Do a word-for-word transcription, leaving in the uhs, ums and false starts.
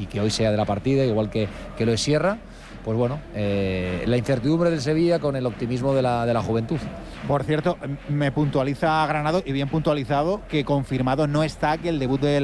y que hoy sea de la partida, igual que, que lo es Sierra. Pues bueno, eh, la incertidumbre del Sevilla con el optimismo de la, de la juventud. Por cierto, me puntualiza Granado, y bien puntualizado, que confirmado no está que el debut del